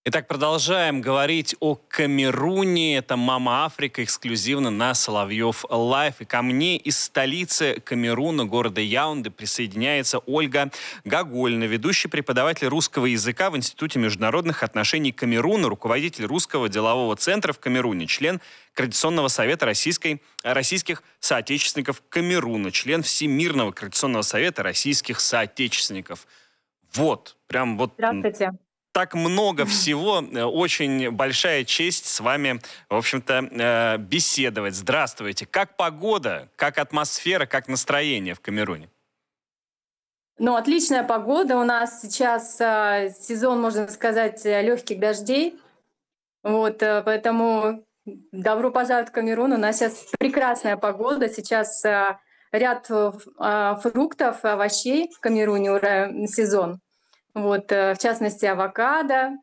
Итак, продолжаем говорить о Камеруне. Это «Мама Африка» эксклюзивно на Соловьев Лайв. И ко мне из столицы Камеруна, города Яунде, присоединяется Ольга Гогольна, ведущий преподаватель русского языка в Институте международных отношений Камеруна, руководитель русского делового центра в Камеруне, член Координационного совета российских соотечественников Камеруна, член Всемирного координационного совета российских соотечественников. Вот, прям вот... Здравствуйте. Так много всего. Очень большая честь с вами, в общем-то, беседовать. Здравствуйте. Как погода, как атмосфера, как настроение в Камеруне? Ну, отличная погода. У нас сейчас сезон, можно сказать, легких дождей. Вот, поэтому добро пожаловать в Камерун. У нас сейчас прекрасная погода. Сейчас ряд фруктов, овощей в Камеруне уже сезон. Вот, в частности, авокадо,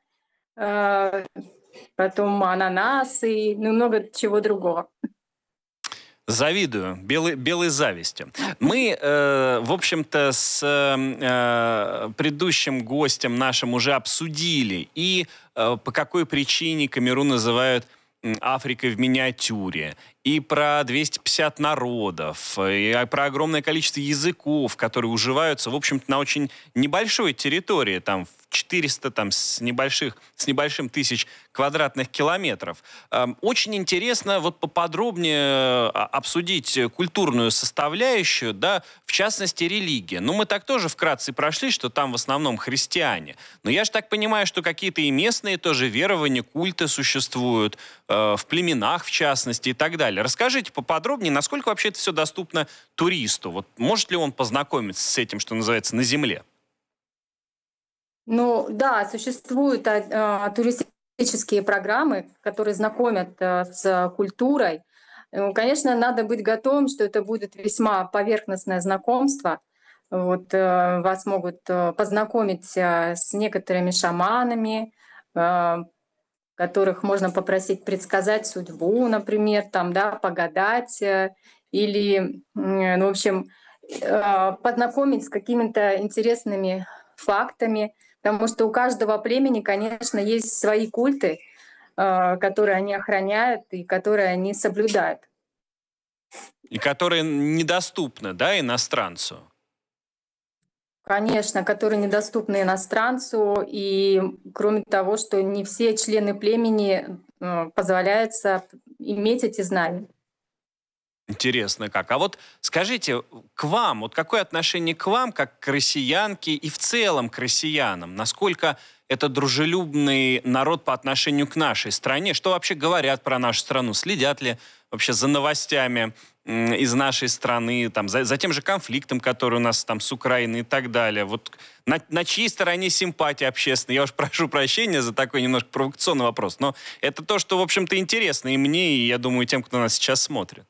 потом ананасы, ну, много чего другого. Завидую, белой завистью. Мы, в общем-то, с предыдущим гостем нашим уже обсудили, и по какой причине Камерун называют Африкой в миниатюре, и про 250 народов, и про огромное количество языков, которые уживаются, в общем-то, на очень небольшой территории, там, в 400 там, с небольшим тысяч квадратных километров. Очень интересно вот поподробнее обсудить культурную составляющую, да, в частности, религия. Ну, мы так тоже вкратце прошли, что там в основном христиане. Но я же так понимаю, что какие-то и местные тоже верования, культы существуют, в племенах, в частности, и так далее. Расскажите поподробнее, насколько вообще это все доступно туристу? Вот может ли он познакомиться с этим, что называется, на земле? Ну да, существуют туристические программы, которые знакомят с культурой. Конечно, надо быть готовым, что это будет весьма поверхностное знакомство. Вот, вас могут познакомить с некоторыми шаманами, которых можно попросить предсказать судьбу, например, там, да, погадать, или, ну, в общем, познакомить с какими-то интересными фактами, потому что у каждого племени, конечно, есть свои культы, которые они охраняют и которые они соблюдают. И которые недоступны, да, иностранцу? Конечно, которые недоступны иностранцу, и кроме того, что не все члены племени позволяется иметь эти знания. Интересно как. А вот скажите, к вам, вот какое отношение к вам, как к россиянке и в целом к россиянам? Насколько это дружелюбный народ по отношению к нашей стране? Что вообще говорят про нашу страну? Следят ли вообще за новостями из нашей страны, там, за тем же конфликтом, который у нас там с Украиной и так далее? Вот на чьей стороне симпатия общественная? Я уж прошу прощения за такой немножко провокационный вопрос, но это то, что, в общем-то, интересно и мне, и, я думаю, тем, кто нас сейчас смотрит.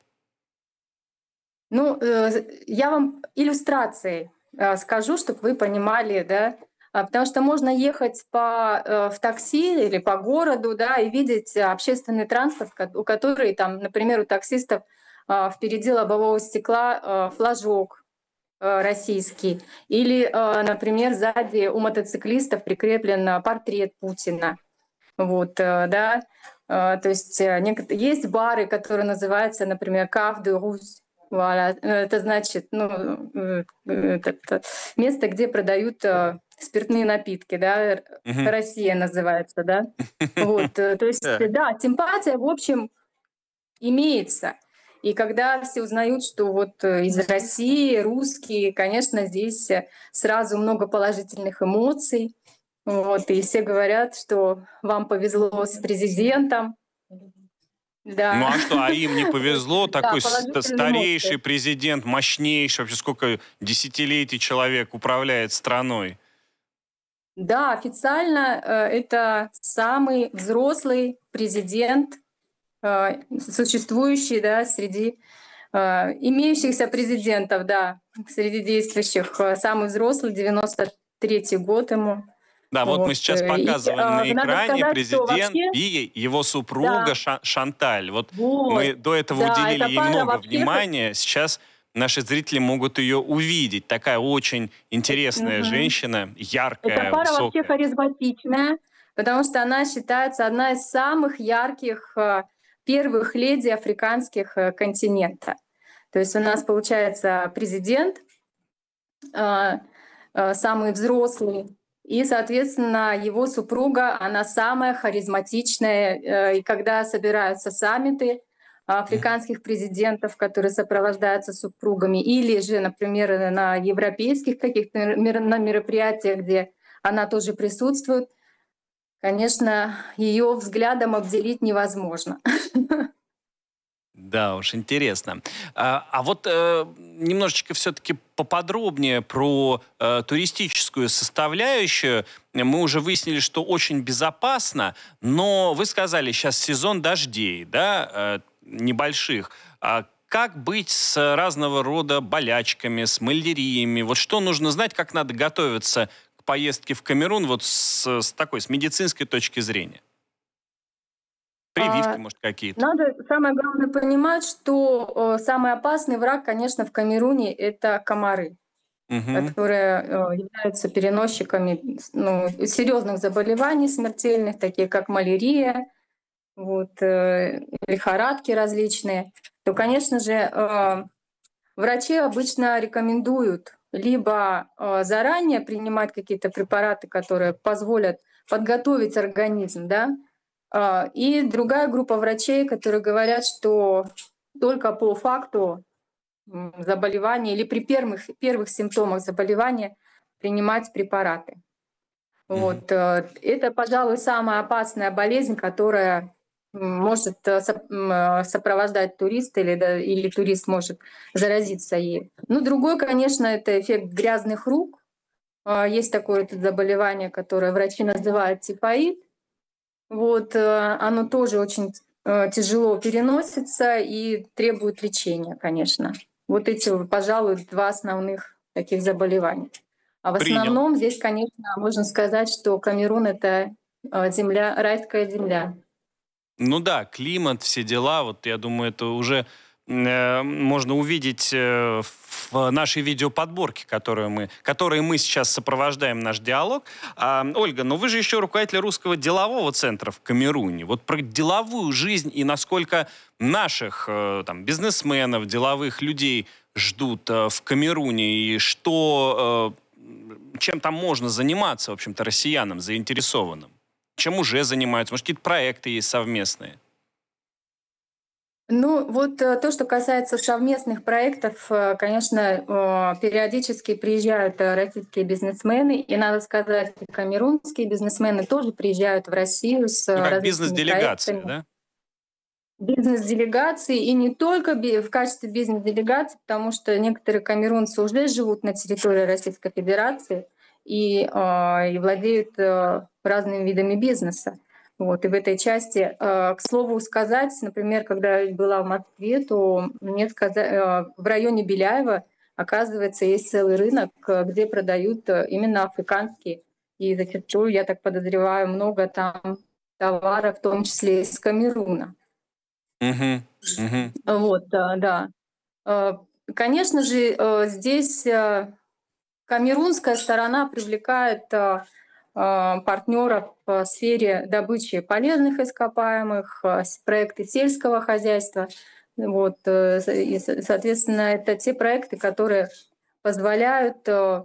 Ну, я вам иллюстрации скажу, чтобы вы понимали, да, потому что можно ехать в такси или по городу, да, и видеть общественный транспорт, у которой там, например, у таксистов впереди лобового стекла флажок российский, или, например, сзади у мотоциклистов прикреплен портрет Путина, вот, да, то есть есть бары, которые называются, например, «Cave de Russe». Вуаля. Это значит, ну, это место, где продают спиртные напитки, да, Мгм. Россия называется, да. Вот, то есть, Так. да, симпатия, в общем, имеется. И когда все узнают, что вот из России русские, конечно, здесь сразу много положительных эмоций. Вот, и все говорят, что вам повезло с президентом. Ну Да, а что, а им не повезло? да, Такой положительные старейший эмоции. президент, мощнейший, вообще сколько десятилетий человек управляет страной. Да, официально это самый взрослый президент, существующий, да, среди имеющихся президентов, да, среди действующих. Самый взрослый, 93-й год ему. Да, вот мы Вот. сейчас показываем на Надо экране сказать, что президент вообще, и его супруга да, Шанталь. Вот вот, мы до этого да, уделили эта ей пара много вообще, внимания. Сейчас наши зрители могут ее увидеть. Такая очень интересная мгм. женщина, Эта яркая, пара вообще высокая. харизматичная. потому что она считается одна из самых ярких первых леди африканских континента. То есть у нас получается президент, самый взрослый, и, соответственно, его супруга, она самая харизматичная. И когда собираются саммиты Мгм. африканских президентов, которые сопровождаются супругами, или же, например, на европейских каких-то на мероприятиях, где она тоже присутствует, конечно, ее взглядом обделить невозможно. Да уж, интересно. А вот немножечко все-таки поподробнее про туристическую составляющую. Мы уже выяснили, что очень безопасно, но вы сказали, сейчас сезон дождей, да, небольших. А как быть с разного рода болячками, с маляриями? Вот что нужно знать, как надо готовиться к поездке в Камерун вот с такой, с медицинской точки зрения? Прививки, А, может, какие-то? Надо самое главное понимать, что самый опасный враг, конечно, в Камеруне — это комары, Мгм. которые являются переносчиками серьезных заболеваний смертельных, такие как малярия, вот, лихорадки различные. То, конечно же, врачи обычно рекомендуют либо заранее принимать какие-то препараты, которые позволят подготовить организм, да, и другая группа врачей, которые говорят, что только по факту заболевания или при первых симптомах заболевания принимать препараты. Мгм. Вот. Это, пожалуй, самая опасная болезнь, которая может сопровождать туриста, или турист может заразиться ей. Ну, другой, конечно, это эффект грязных рук. Есть такое тут заболевание, которое врачи называют тифаид. Вот, оно тоже очень тяжело переносится и требует лечения, конечно. Вот эти, пожалуй, два основных таких заболевания. А в Принял. основном здесь, конечно, можно сказать, что Камерун — это земля, райская земля. Ну да, климат, все дела. Вот я думаю, это уже можно увидеть в нашей видеоподборке, которые мы сейчас сопровождаем наш диалог. Ольга, но вы же еще руководитель русского делового центра в Камеруне. Вот про деловую жизнь и насколько наших там, бизнесменов, деловых людей ждут в Камеруне, и что, чем там можно заниматься, в общем-то, россиянам заинтересованным. Чем уже занимаются? Может, какие-то проекты есть совместные? Ну, вот то, что касается совместных проектов, конечно, периодически приезжают российские бизнесмены, и надо сказать, и камерунские бизнесмены тоже приезжают в Россию с Ну, как различными бизнес-делегация, проектами. да? Бизнес-делегации, и не только в качестве бизнес-делегации, потому что некоторые камерунцы уже живут на территории Российской Федерации и владеют разными видами бизнеса. Вот. И в этой части, к слову сказать, например, когда я была в Москве, то мне сказали, в районе Беляева, оказывается, есть целый рынок, где продают именно африканские. И зачастую, я так подозреваю, много там товаров, в том числе из Камеруна. Мгм. Мгм. Вот, да, да. Э, Конечно же, здесь камерунская сторона привлекает партнеров в сфере добычи полезных ископаемых, проекты сельского хозяйства. Вот, соответственно, это те проекты, которые позволяют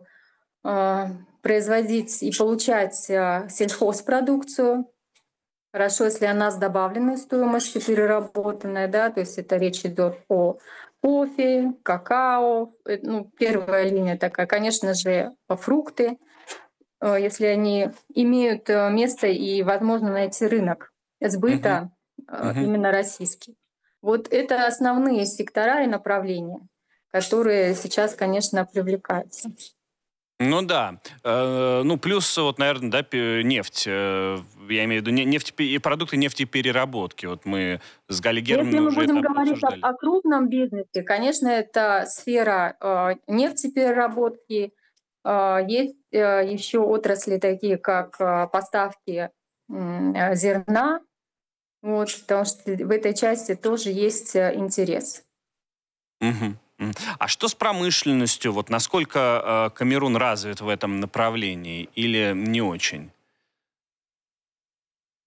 производить и получать сельхозпродукцию. Хорошо, если она с добавленной стоимостью переработанная, да, то есть это речь идет о кофе, какао, ну, первая линия такая, конечно же, фрукты, если они имеют место и возможно найти рынок Мгм. сбыта Мгм. именно российский. Вот это основные сектора и направления, которые сейчас, конечно, привлекаются. Ну да. Ну, плюс, вот, наверное, да, нефть. Я имею в виду и продукты нефтепереработки. Вот мы с Галей Если Германовной мы уже это будем говорить обсуждали. о крупном бизнесе, конечно, это сфера нефтепереработки. Есть еще отрасли такие, как поставки зерна, вот, потому что в этой части тоже есть интерес. Мгм. Мгм. А что с промышленностью? Вот насколько Камерун развит в этом направлении или не очень?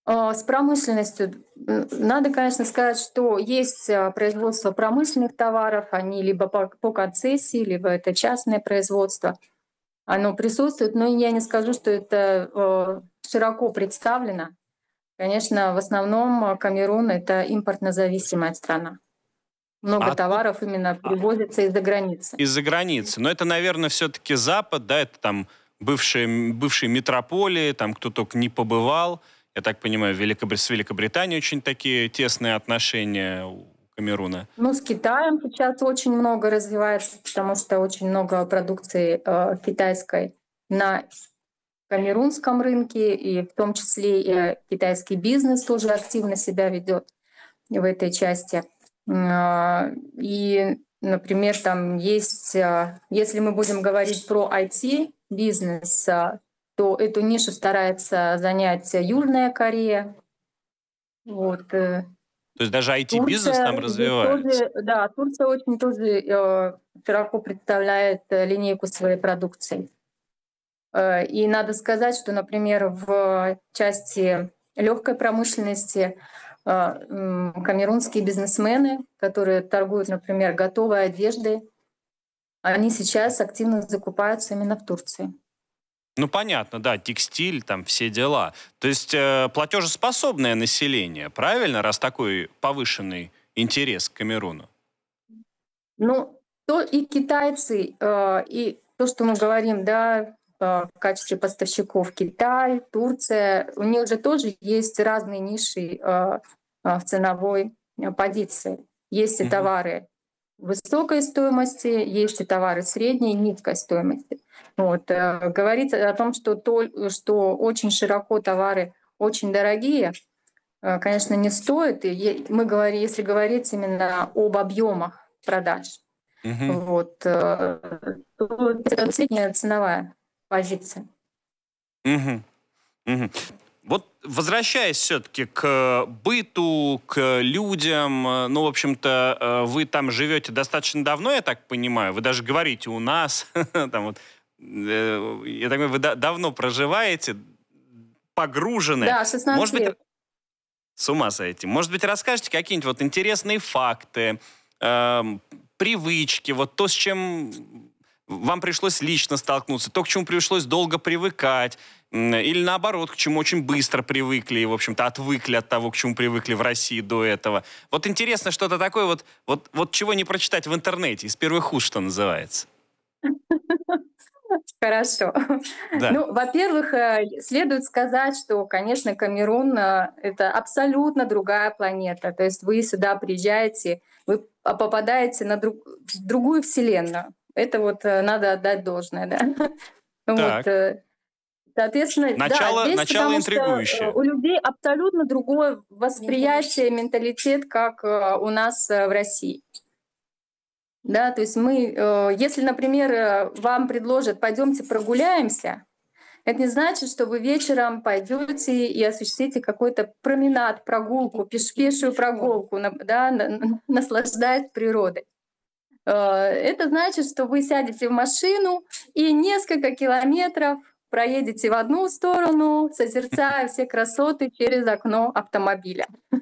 С промышленностью надо, конечно, сказать, что есть производство промышленных товаров, они либо по концессии, либо это частное производство. Оно присутствует, но я не скажу, что это широко представлено. Конечно, в основном Камерун — это импортно-зависимая страна. А Много откуда товаров именно привозится из-за границы. из-за границы? Но это, наверное, все-таки Запад, да, это там бывшие метрополии, там кто только не побывал. Я так понимаю, с Великобританией очень такие тесные отношения у Камеруна. Ну, с Китаем сейчас очень много развивается, потому что очень много продукции китайской на камерунском рынке, и в том числе и китайский бизнес тоже активно себя ведет в этой части. И, например, там есть, если мы будем говорить про IT-бизнес, то эту нишу старается занять Южная Корея. Вот. То есть даже IT-бизнес там Турция здесь развивается. тоже, да, Турция очень тоже широко представляет линейку своей продукции. И надо сказать, что, например, в части легкой промышленности камерунские бизнесмены, которые торгуют, например, готовой одеждой, они сейчас активно закупаются именно в Турции. Ну, понятно, да, текстиль, там все дела. То есть платежеспособное население, правильно, раз такой повышенный интерес к Камеруну? Ну, то и китайцы, и то, что мы говорим, да, в качестве поставщиков Китай, Турция, у них же тоже есть разные ниши в ценовой позиции. Есть и Мгм. товары высокой стоимости, есть и товары средней и низкой стоимости. Вот. Говорить о том, что очень широко товары очень дорогие, конечно, не стоит. И мы говорим, если говорить именно об объемах продаж, Мгм. вот, то это средняя ценовая позиция. Мгм. Мгм. Вот возвращаясь все-таки к быту, к людям, ну, в общем-то, вы там живете достаточно давно, я так понимаю, вы даже говорите у нас, там вот, я так понимаю, вы давно проживаете, погружены. Да, Может 16 быть, лет. с ума сойти. Может быть, расскажете какие-нибудь вот интересные факты, эм, привычки, вот то, с чем вам пришлось лично столкнуться, то, к чему пришлось долго привыкать, или наоборот, к чему очень быстро привыкли и, в общем-то, отвыкли от того, к чему привыкли в России до этого. Вот интересно что-то такое, вот чего не прочитать в интернете, из первых уст, что называется. Хорошо. Да. Ну, во-первых, следует сказать, что, конечно, Камерун это абсолютно другая планета. То есть вы сюда приезжаете, вы попадаете в другую вселенную. Это вот надо отдать должное, да. Вот, Так. соответственно, да, здесь Начало потому что интригующее. у людей абсолютно другое восприятие, менталитет, как у нас в России. Да, то есть мы, если, например, вам предложат, пойдемте прогуляемся, это не значит, что вы вечером пойдете и осуществите какой-то променад, прогулку, пешую прогулку, да, наслаждаясь природой. Это значит, что вы сядете в машину и несколько километров проедете в одну сторону, созерцая все красоты через окно автомобиля.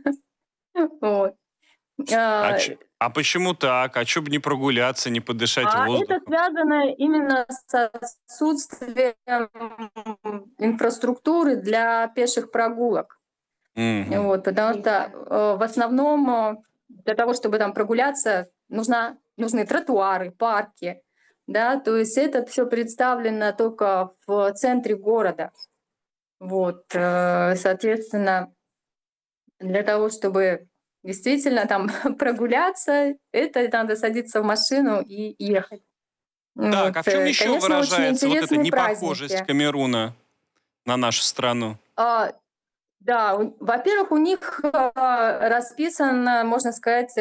Вот. А, А почему так? А чё бы не прогуляться, не подышать Это воздухом? связано именно с отсутствием инфраструктуры для пеших прогулок. Мгм. Вот, потому что в основном для того, чтобы там прогуляться, нужны тротуары, парки. Да, то есть это все представлено только в центре города. Вот, соответственно, для того, чтобы действительно там прогуляться, это надо садиться в машину и ехать. Так, Вот, а в чем еще конечно, очень выражается вот эта интересные непохожесть праздники. Камеруна на нашу страну? А, Да, во-первых, у них расписан, можно сказать,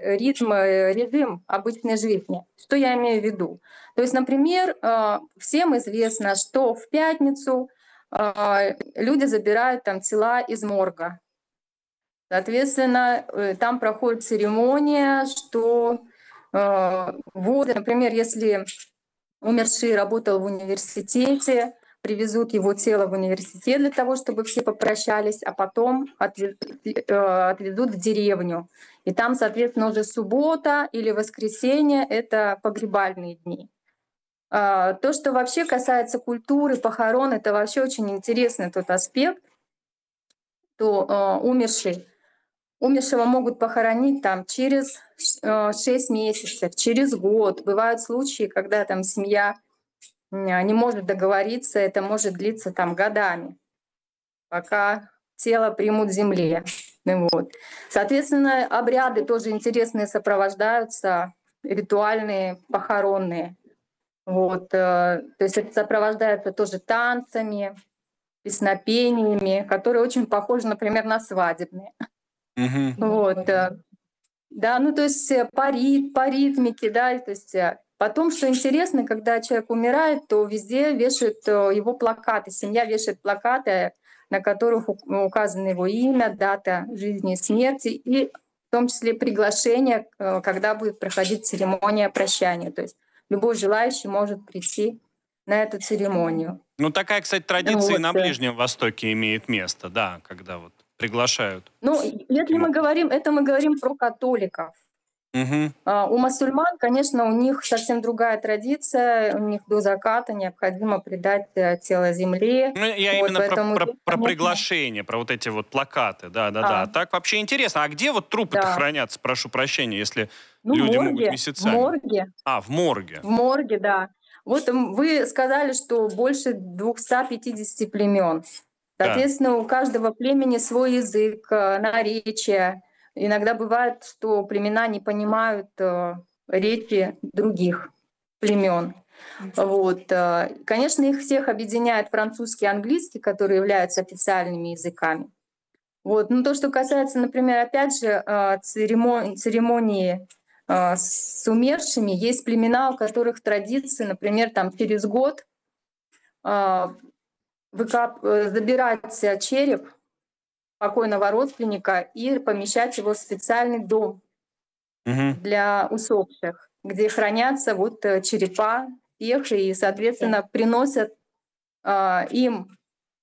режим обычной жизни. Что я имею в виду? То есть, например, всем известно, что в пятницу люди забирают там тела из морга. Соответственно, там проходит церемония, что вот, например, если умерший работал в университете, привезут его тело в университет для того, чтобы все попрощались, а потом отвезут в деревню. И там, соответственно, уже суббота или воскресенье — это погребальные дни. То, что вообще касается культуры, похорон, это вообще очень интересный тот аспект, то умершего могут похоронить там через 6 месяцев, через год. Бывают случаи, когда там семья не может договориться, это может длиться там годами, пока тело примут в земле. Вот. Соответственно, обряды тоже интересные сопровождаются, ритуальные, похоронные. Вот. То есть это сопровождается тоже танцами, песнопениями, которые очень похожи, например, на свадебные. Мгм. Вот. Да, ну то есть по ритмике, да, то есть потом, что интересно, когда человек умирает, то везде вешают его плакаты, семья вешает плакаты, на которых указано его имя, дата жизни и смерти, и в том числе приглашение, когда будет проходить церемония прощания. То есть любой желающий может прийти на эту церемонию. Ну, такая, кстати, традиция и Вот. на Ближнем Востоке имеет место, да, когда вот приглашают Ну, если таким мы образом. говорим, это мы говорим про католиков. Мгм. У мусульман, конечно, у них совсем другая традиция. У них до заката необходимо предать тело земле. Ну, я Вот, именно про, поэтому про, здесь, про конечно, приглашение, про вот эти вот плакаты, да-да-да. А а, так вообще интересно, а где вот трупы-то да. хранятся, прошу прощения, если Ну, люди могут в месяцами? морге, А, в морге. в морге, да. Вот вы сказали, что больше 250 племен. Да. Соответственно, у каждого племени свой язык, наречие. Иногда бывает, что племена не понимают речи других племен. Вот. Конечно, их всех объединяет французский и английский, которые являются официальными языками. Вот. Но то, что касается, например, опять же, церемонии с умершими, есть племена, у которых традиции, например, там через год а, забирать череп покойного родственника и помещать его в специальный дом Мгм. для усопших, где хранятся вот черепа всех, и, соответственно, приносят им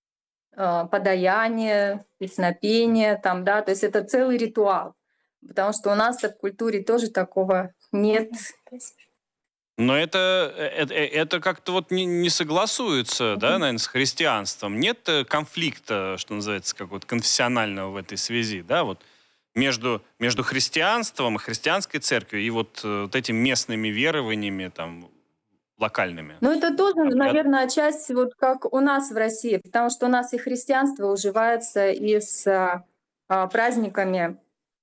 подаяние, песнопение, там, да, то есть это целый ритуал, потому что у нас в культуре тоже такого нет. Но это как-то вот не согласуется, да, наверное, с христианством. Нет конфликта, что называется, какого-то конфессионального в этой связи, да, вот между христианством и христианской церковью и вот этими местными верованиями, там, локальными Но это тоже, обрядами. наверное, часть вот как у нас в России, потому что у нас и христианство уживается и с праздниками,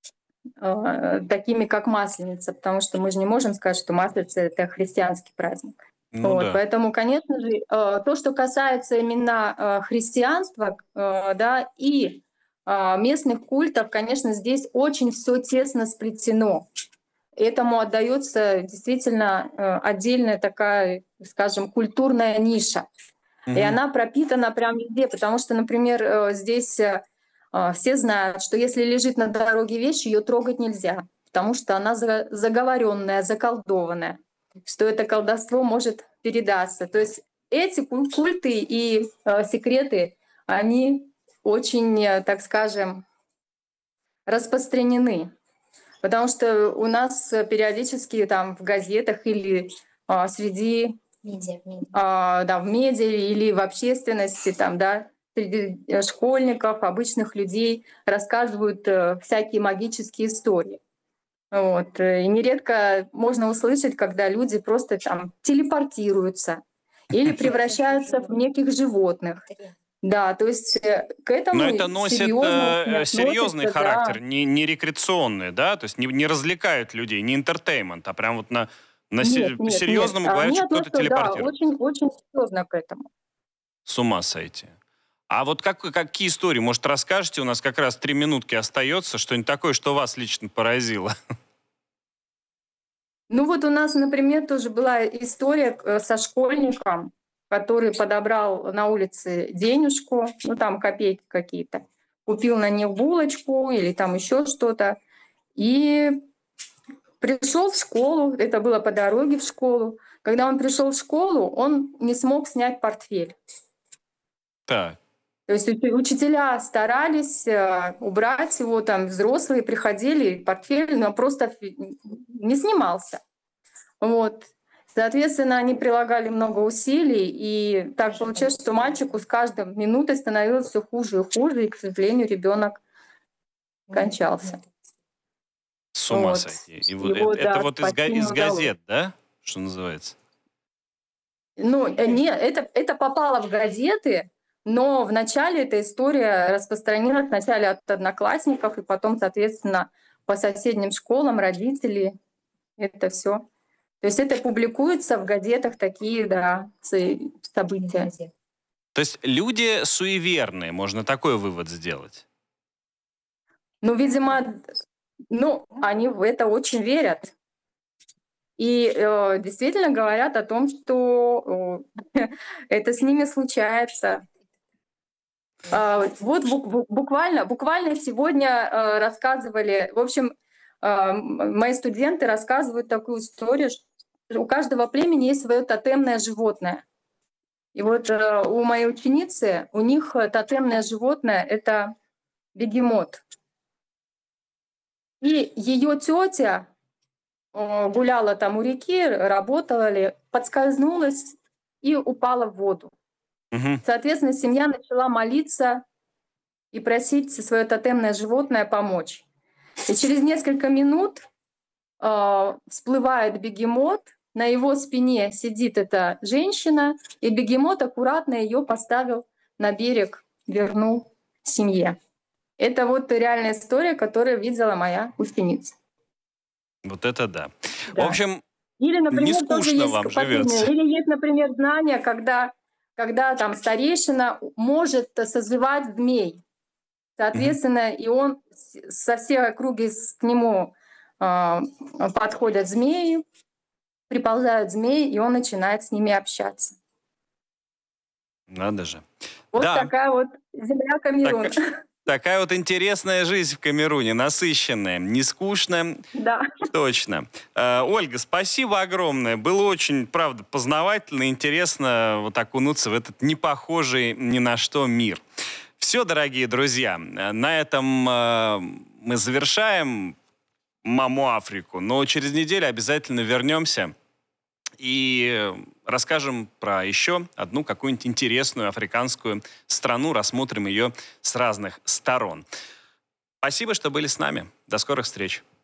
такими как Масленица, потому что мы же не можем сказать, что Масленица — это христианский праздник. Ну Вот, да. поэтому, конечно же, то, что касается именно христианства, да, и местных культов, конечно, здесь очень все тесно сплетено. Этому отдается действительно отдельная такая, скажем, культурная ниша. И Мгм. она пропитана прям везде, потому что, например, здесь все знают, что если лежит на дороге вещь, ее трогать нельзя, потому что она заговоренная, заколдованная, что это колдовство может передаться. То есть эти культы и секреты, они очень, так скажем, распространены. Потому что у нас периодически там в газетах или среди да, в медиа или в общественности, там, да, среди школьников, обычных людей рассказывают всякие магические истории. Вот. И нередко можно услышать, когда люди просто там телепортируются или превращаются в неких животных. Да, то есть к Но этому это носит серьезно очень серьезный относятся, характер, да. не рекреационный, да, то есть не развлекают людей, не интертеймент, а прям вот Нет, нет, нет. по-серьезному говорят, Они что кто-то относятся, да, телепортировался. очень, очень серьезно к этому. С ума сойти. А вот какие истории, может, расскажете? У нас как раз 3 минутки остается. Что-нибудь такое, что вас лично поразило? Ну вот у нас, например, тоже была история со школьником, который подобрал на улице денежку, ну там копейки какие-то, купил на них булочку или там еще что-то, и пришел в школу, это было по дороге в школу. Когда он пришел в школу, он не смог снять портфель. Так. То есть учителя старались убрать его, там взрослые приходили, портфель, но просто не снимался. Вот. Соответственно, они прилагали много усилий, и так получилось, что мальчику с каждой минутой становилось все хуже и хуже, и, к сожалению, ребенок кончался. С ума Вот. сойти. И Его, это да, вот спасти не из удалось. газет, да? Что называется? Ну, нет, это попало в газеты, но вначале эта история распространилась вначале от одноклассников, и потом, соответственно, по соседним школам, родители, это все. То есть это публикуется в газетах такие, да, события. То есть люди суеверные, можно такой вывод сделать. Ну, видимо, ну, они в это очень верят. И действительно говорят о том, что это с ними случается. Вот буквально сегодня рассказывали, в общем, мои студенты рассказывают такую историю, что у каждого племени есть свое тотемное животное. И вот у моей ученицы, у них тотемное животное — это бегемот. И ее тетя гуляла там у реки, работала ли, подскользнулась и упала в воду. Мгм. Соответственно, семья начала молиться и просить свое тотемное животное помочь. И через несколько минут всплывает бегемот, на его спине сидит эта женщина, и бегемот аккуратно ее поставил на берег, вернул к семье. Это вот реальная история, которую видела моя ученица. Вот это да. В Да. общем, Или, не например, тоже скучно есть вам последнее. живется. Или есть, например, знание, когда там старейшина может созывать змей. Мгм. Соответственно, и он со всей округи к нему подходят змеи, приползают змеи, и он начинает с ними общаться. Надо же. Вот Да, такая вот земля Камерун. так- такая вот интересная жизнь в Камеруне, насыщенная, не скучная. Да. Точно. Ольга, спасибо огромное. Было очень, правда, познавательно, интересно вот окунуться в этот непохожий ни на что мир. Все, дорогие друзья, на этом мы завершаем «Маму Африку», но через неделю обязательно вернемся и расскажем про еще одну какую-нибудь интересную африканскую страну, рассмотрим ее с разных сторон. Спасибо, что были с нами. До скорых встреч.